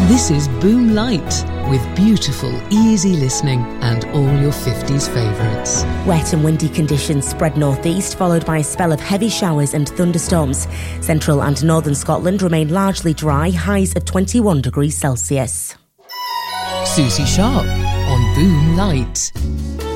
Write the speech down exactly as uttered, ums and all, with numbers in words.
This is Boom Light, with beautiful, easy listening and all your fifties favourites. Wet and windy conditions spread northeast, followed by a spell of heavy showers and thunderstorms. Central and northern Scotland remain largely dry, highs of twenty-one degrees Celsius. Susie Sharp on Boom Light.